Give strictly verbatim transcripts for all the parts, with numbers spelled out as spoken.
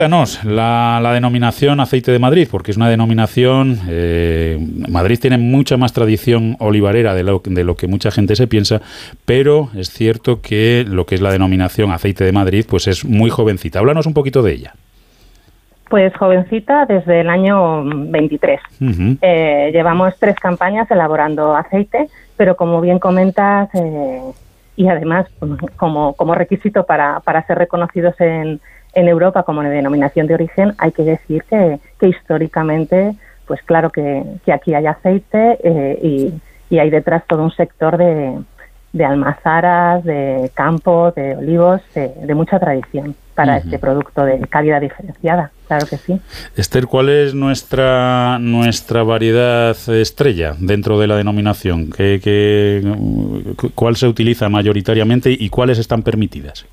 Cuéntanos la, la denominación Aceite de Madrid, porque es una denominación, eh, Madrid tiene mucha más tradición olivarera de lo, de lo que mucha gente se piensa, pero es cierto que lo que es la denominación Aceite de Madrid pues es muy jovencita. Háblanos un poquito de ella. Pues jovencita desde el año veintitrés. Uh-huh. Eh, llevamos tres campañas elaborando aceite, pero como bien comentas, eh, y además como, como requisito para, para ser reconocidos en En Europa como denominación de origen, hay que decir que, que históricamente, pues claro que, que aquí hay aceite eh, y, y hay detrás todo un sector de, de almazaras, de campos, de olivos, de, de mucha tradición para uh-huh. este producto de calidad diferenciada, claro que sí. Esther, ¿cuál es nuestra nuestra variedad estrella dentro de la denominación? ¿Qué, qué, ¿Cuál se utiliza mayoritariamente y cuáles están permitidas?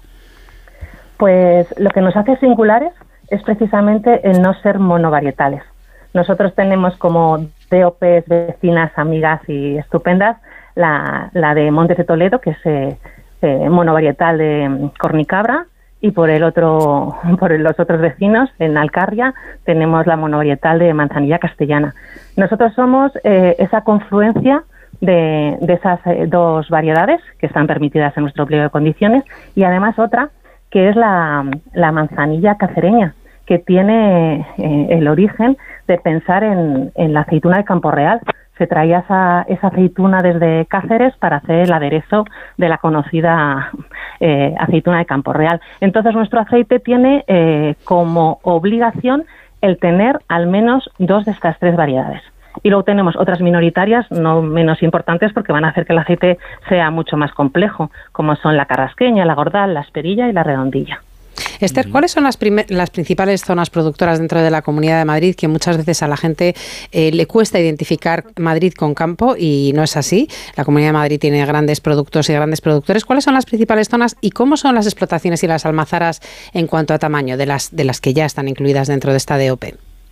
Pues lo que nos hace singulares es precisamente el no ser monovarietales. Nosotros tenemos como D O Pes vecinas, amigas y estupendas la, la de Montes de Toledo, que es eh, eh, monovarietal de cornicabra, y por el otro, por los otros vecinos, en Alcarria, tenemos la monovarietal de manzanilla castellana. Nosotros somos eh, esa confluencia de, de esas eh, dos variedades que están permitidas en nuestro pliego de condiciones, y además otra que es la, la manzanilla cacereña, que tiene eh, el origen de pensar en, en la aceituna de Campo Real. Se traía esa, esa aceituna desde Cáceres para hacer el aderezo de la conocida eh, aceituna de Campo Real. Entonces nuestro aceite tiene eh, como obligación el tener al menos dos de estas tres variedades. Y luego tenemos otras minoritarias, no menos importantes, porque van a hacer que el aceite sea mucho más complejo, como son la carrasqueña, la gordal, la esperilla y la redondilla. Esther, ¿cuáles son las, primer, las principales zonas productoras dentro de la Comunidad de Madrid que muchas veces a la gente eh, le cuesta identificar Madrid con campo y no es así? La Comunidad de Madrid tiene grandes productos y grandes productores. ¿Cuáles son las principales zonas y cómo son las explotaciones y las almazaras en cuanto a tamaño de las, de las que ya están incluidas dentro de esta D O P?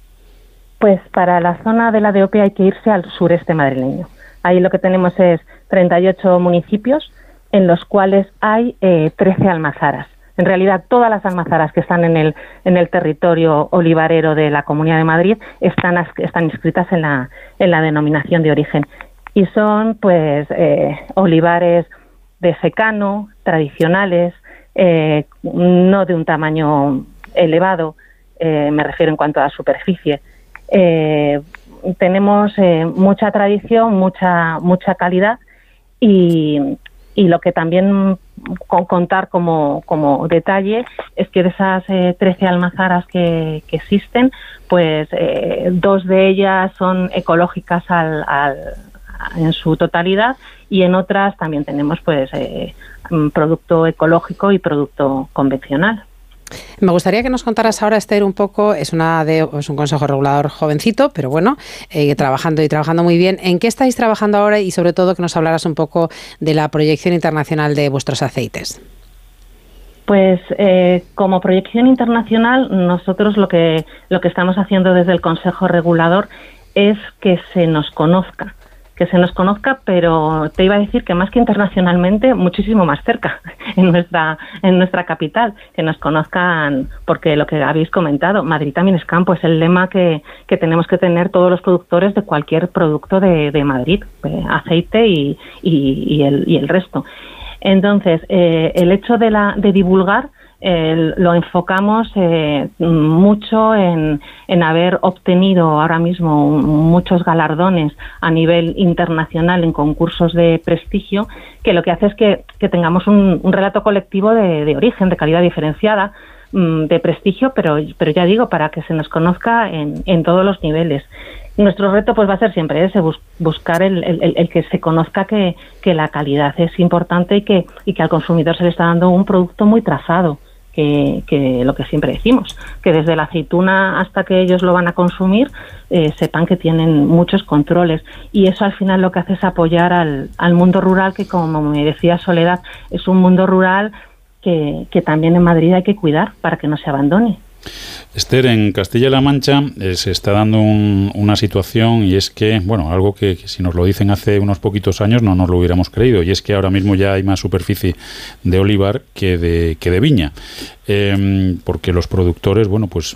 Pues para la zona de la D O P hay que irse al sureste madrileño. Ahí lo que tenemos es treinta y ocho municipios en los cuales hay eh, trece almazaras. En realidad, todas las almazaras que están en el en el territorio olivarero de la Comunidad de Madrid están están inscritas en la en la denominación de origen y son pues eh, olivares de secano, tradicionales, eh, no de un tamaño elevado, eh, me refiero en cuanto a superficie. Eh, tenemos eh, mucha tradición, mucha mucha calidad y, y lo que también con contar como, como detalle es que de esas eh, trece almazaras que, que existen, pues eh, dos de ellas son ecológicas al, al, en su totalidad y en otras también tenemos pues eh, producto ecológico y producto convencional. Me gustaría que nos contaras ahora, Esther, un poco, es una de, es un consejo regulador jovencito, pero bueno, eh, trabajando y trabajando muy bien. ¿En qué estáis trabajando ahora? Y sobre todo que nos hablaras un poco de la proyección internacional de vuestros aceites. Pues eh, como proyección internacional, nosotros lo que, lo que estamos haciendo desde el Consejo Regulador es que se nos conozca. que se nos conozca, pero te iba a decir que más que internacionalmente, muchísimo más cerca, en nuestra en nuestra capital, que nos conozcan, porque lo que habéis comentado, Madrid también es campo, es el lema que, que tenemos que tener todos los productores de cualquier producto de, de Madrid, eh, aceite y, y, y, el, y el resto. Entonces, eh, el hecho de, la, de divulgar Eh, lo enfocamos eh, mucho en, en haber obtenido ahora mismo muchos galardones a nivel internacional en concursos de prestigio, que lo que hace es que, que tengamos un, un relato colectivo de, de origen, de calidad diferenciada, de prestigio, pero, pero ya digo, para que se nos conozca en, en todos los niveles. Nuestro reto pues va a ser siempre ese, bus, buscar el, el, el que se conozca que, que la calidad es importante y que, y que al consumidor se le está dando un producto muy trazado. Que, que lo que siempre decimos, que desde la aceituna hasta que ellos lo van a consumir, eh, sepan que tienen muchos controles. Y eso al final lo que hace es apoyar al, al mundo rural, que como me decía Soledad, es un mundo rural que, que también en Madrid hay que cuidar para que no se abandone. Esther, en Castilla-La Mancha eh, se está dando un, una situación y es que, bueno, algo que, que si nos lo dicen hace unos poquitos años no nos lo hubiéramos creído, y es que ahora mismo ya hay más superficie de olivar que de, que de viña. Eh, porque los productores, bueno, pues